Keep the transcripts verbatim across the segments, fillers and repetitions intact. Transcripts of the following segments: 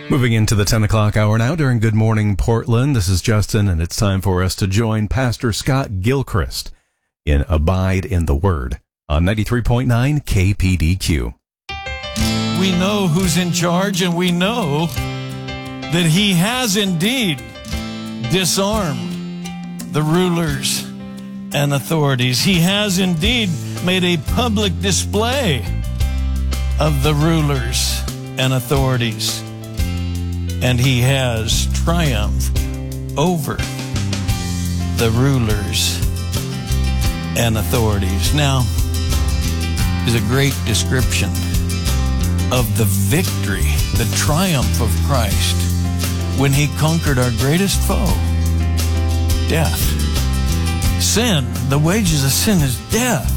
Moving into the ten o'clock hour now during Good Morning Portland. This is Justin, and it's time for us to join Pastor Scott Gilchrist in Abide in the Word on ninety-three point nine K P D Q. We know who's in charge, and we know that he has indeed disarmed the rulers and authorities. He has indeed made a public display of the rulers and authorities. And he has triumphed over the rulers and authorities. Now, is a great description of the victory, the triumph of Christ when he conquered our greatest foe, death. Sin, the wages of sin is death.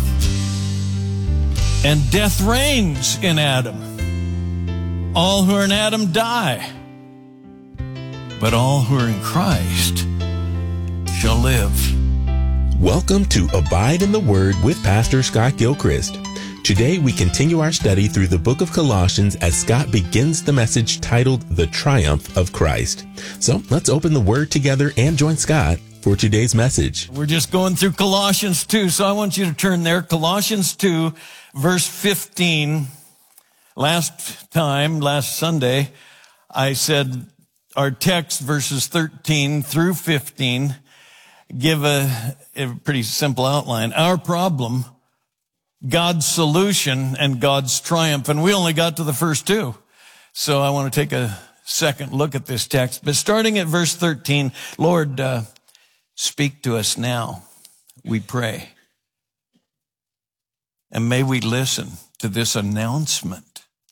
And death reigns in Adam. All who are in Adam die. But all who are in Christ shall live. Welcome to Abide in the Word with Pastor Scott Gilchrist. Today we continue our study through the book of Colossians as Scott begins the message titled The Triumph of Christ. So let's open the Word together and join Scott for today's message. We're just going through Colossians two, so I want you to turn there. Colossians two, verse fifteen. Last time, last Sunday, I said our text, verses thirteen through fifteen, give a, a pretty simple outline. Our problem, God's solution, and God's triumph. And we only got to the first two. So I want to take a second look at this text. But starting at verse thirteen, Lord, uh, speak to us now, we pray. And may we listen to this announcement.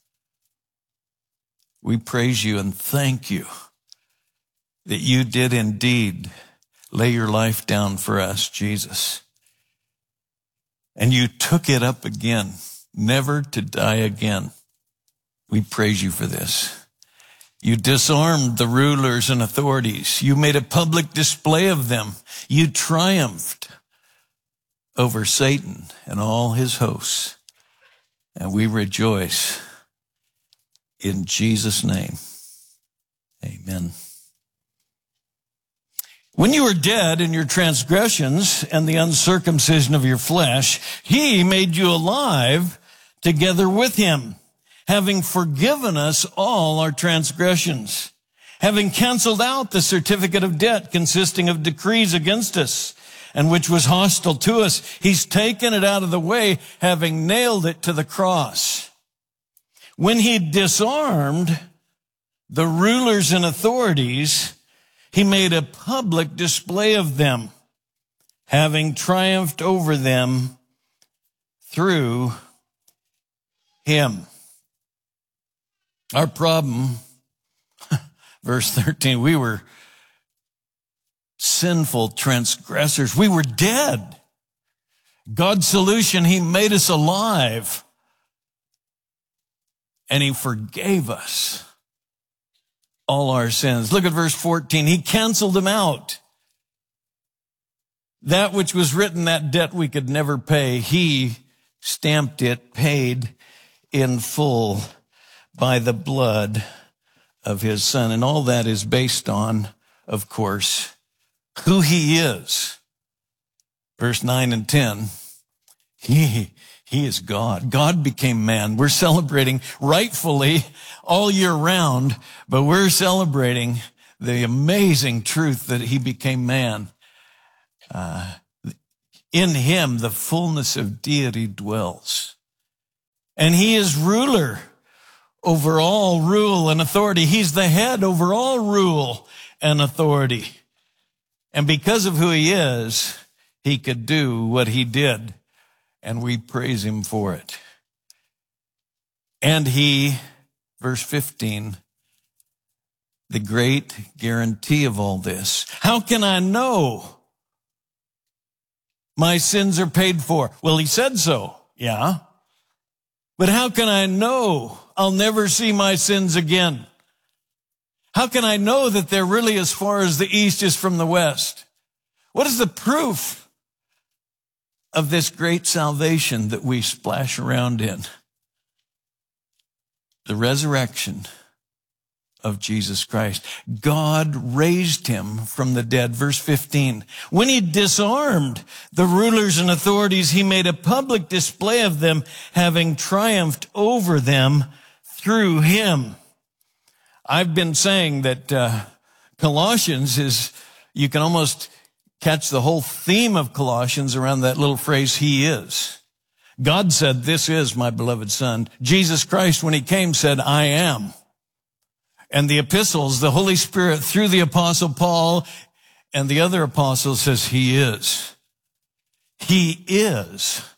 We praise you and thank you that you did indeed lay your life down for us, Jesus. And you took it up again, never to die again. We praise you for this. You disarmed the rulers and authorities. You made a public display of them. You triumphed over Satan and all his hosts. And we rejoice in Jesus' name. Amen. When you were dead in your transgressions and the uncircumcision of your flesh, he made you alive together with him, having forgiven us all our transgressions, having canceled out the certificate of debt consisting of decrees against us, and which was hostile to us. He's taken it out of the way, having nailed it to the cross. When he disarmed the rulers and authorities, he made a public display of them, having triumphed over them through him. Our problem, verse thirteen, we were sinful transgressors. We were dead. God's solution, he made us alive. And he forgave us all our sins. Look at verse fourteen. He canceled them out. That which was written, that debt we could never pay, he stamped it, paid in full by the blood of his Son. And all that is based on, of course, who he is. Verse nine and ten. He, he is God. God became man. We're celebrating rightfully all year round, but we're celebrating the amazing truth that he became man. Uh, in him, the fullness of deity dwells. And he is ruler over all rule and authority. He's the head over all rule and authority. And because of who he is, he could do what he did. And we praise him for it. And he, verse fifteen, the great guarantee of all this. How can I know my sins are paid for? Well, he said so. Yeah. But how can I know I'll never see my sins again? How can I know that they're really as far as the east is from the west? What is the proof of this great salvation that we splash around in? The resurrection of Jesus Christ. God raised him from the dead. Verse fifteen. When he disarmed the rulers and authorities, he made a public display of them, having triumphed over them through him. I've been saying that uh, Colossians is, you can almost catch the whole theme of Colossians around that little phrase, he is. God said, this is my beloved Son. Jesus Christ, when he came, said, I am. And the epistles, the Holy Spirit, through the Apostle Paul and the other apostles, says he is. He is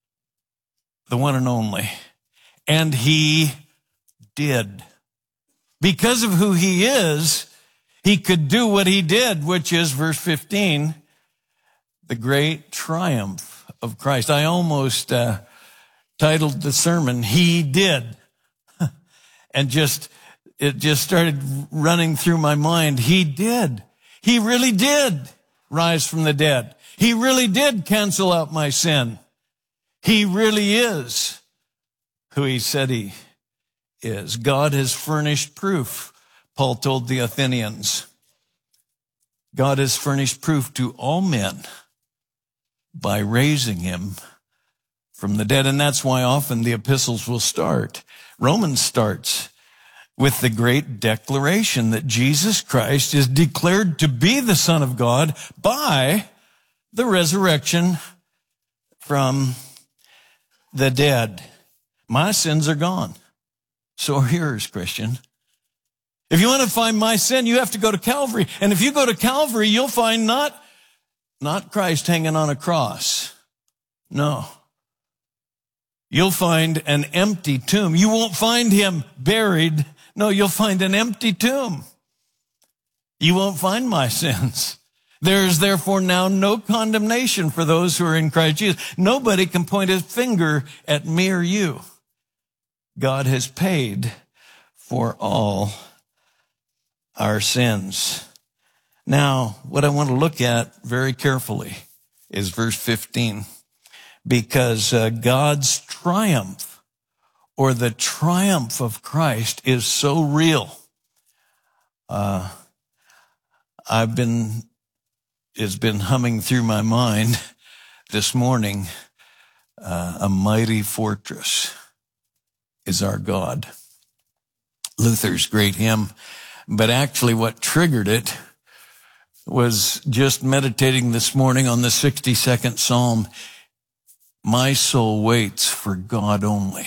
the one and only. And he did. Because of who he is, he could do what he did, which is, verse fifteen, the great triumph of Christ. I almost uh, titled the sermon, He Did. And just, it just started running through my mind. He did. He really did rise from the dead. He really did cancel out my sin. He really is who he said he is. God has furnished proof, Paul told the Athenians. God has furnished proof to all men by raising him from the dead. And that's why often the epistles will start. Romans starts with the great declaration that Jesus Christ is declared to be the Son of God by the resurrection from the dead. My sins are gone. So are yours, Christian. If you want to find my sin, you have to go to Calvary. And if you go to Calvary, you'll find not Not Christ hanging on a cross. No. You'll find an empty tomb. You won't find him buried. No, you'll find an empty tomb. You won't find my sins. There is therefore now no condemnation for those who are in Christ Jesus. Nobody can point his finger at me or you. God has paid for all our sins. Now, what I want to look at very carefully is verse fifteen, because uh, God's triumph, or the triumph of Christ, is so real. Uh, I've been, it's been humming through my mind this morning, uh, a mighty fortress is our God. Luther's great hymn, but actually what triggered it was just meditating this morning on the sixty-second Psalm. My soul waits for God only.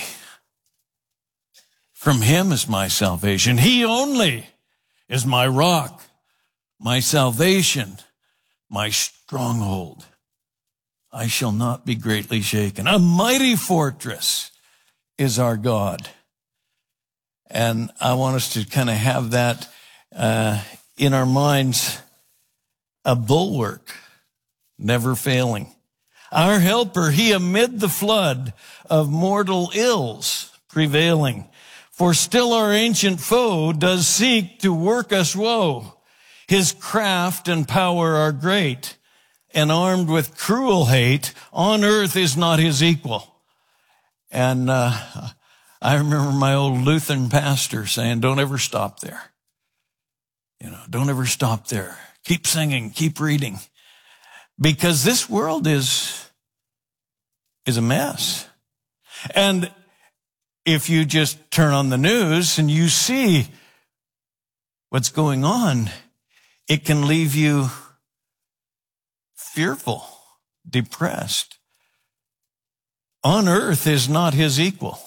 From him is my salvation. He only is my rock, my salvation, my stronghold. I shall not be greatly shaken. A mighty fortress is our God. And I want us to kind of have that uh, in our minds. A bulwark, never failing. Our helper, he amid the flood of mortal ills prevailing. For still our ancient foe does seek to work us woe. His craft and power are great, and armed with cruel hate, on earth is not his equal. And uh, I remember my old Lutheran pastor saying, don't ever stop there. You know, don't ever stop there. Keep singing, keep reading. Because this world is, is a mess. And if you just turn on the news and you see what's going on, it can leave you fearful, depressed. On earth is not his equal.